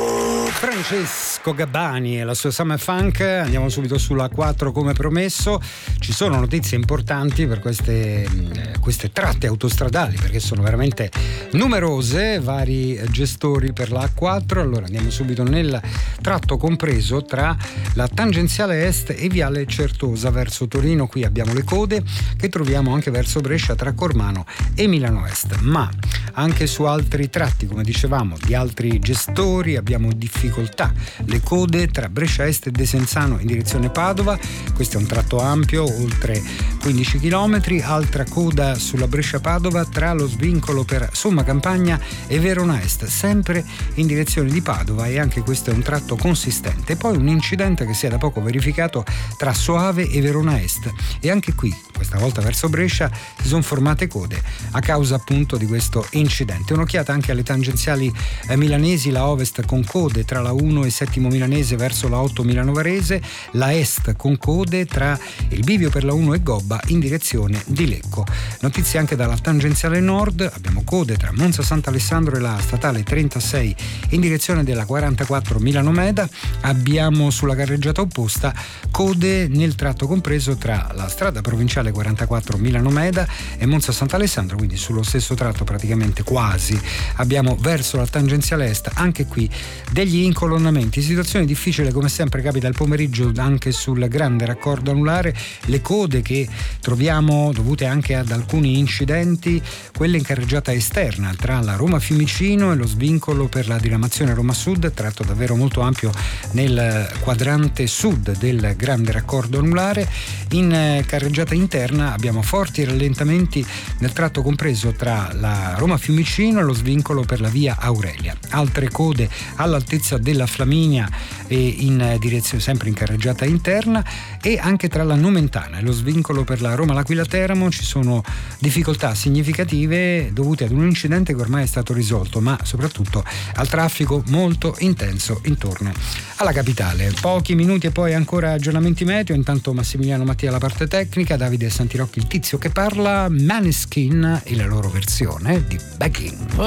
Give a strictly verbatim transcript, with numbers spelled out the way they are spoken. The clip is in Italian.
Francesco Gabbani e la sua Summer Funk. Andiamo subito sulla quattro come promesso. Ci sono notizie importanti per queste, queste tratte autostradali, perché sono veramente numerose, vari gestori per la A quattro. Allora andiamo subito nel tratto compreso tra la tangenziale est e viale Certosa verso Torino. Qui abbiamo le code che troviamo anche verso Brescia tra Cormano e Milano Est, ma anche su altri tratti, come dicevamo, di altri gestori abbiamo difficoltà. Le code tra Brescia Est e Desenzano in direzione Padova, questo è un tratto ampio, oltre quindici chilometri. Altra coda sulla Brescia-Padova tra lo svincolo per Somma Campagna e Verona Est, sempre in direzione di Padova, e anche questo è un tratto consistente. Poi un incidente che si è da poco verificato tra Soave e Verona Est, e anche qui, questa volta verso Brescia, si sono formate code a causa appunto di questo incidente. Un'occhiata anche alle tangenziali eh, milanesi, la Ovest con code tra la uno e Settimo Milanese verso la otto Milano Varese, la Est con code tra il bivio per la uno e Gobba in direzione di Lecco. Notizie anche dalla tangenziale nord, abbiamo code tra Monza Sant'Alessandro e la statale trentasei in direzione della quarantaquattro Milano Meda. Abbiamo sulla carreggiata opposta code nel tratto compreso tra la strada provinciale quarantaquattro Milano Meda e Monza Sant'Alessandro, quindi sullo stesso tratto praticamente quasi. Abbiamo verso la tangenziale est anche qui degli incolonnamenti, situazione difficile come sempre capita il pomeriggio anche sul grande raccordo anulare. Le code che troviamo dovute anche ad alcuni incidenti, quelle in carreggiata esterna tra la Roma Fiumicino e lo svincolo per la diramazione Roma Sud, tratto davvero molto ampio nel quadrante sud del grande raccordo anulare. In carreggiata interna abbiamo forti rallentamenti nel tratto compreso tra la Roma Fiumicino e lo svincolo per la via Aurelia. Altre code all'altezza della Flaminia e in direzione sempre in carreggiata interna, e anche tra la Nomentana e lo svincolo per la Roma L'Aquila Teramo ci sono difficoltà significative dovute ad un incidente che ormai è stato risolto, ma soprattutto al traffico molto intenso intorno alla capitale. Pochi minuti e poi ancora aggiornamenti meteo. Intanto Massimiliano Mattia alla parte tecnica, Davide Santirocchi il tizio che parla, Maneskin e la loro versione di Begging.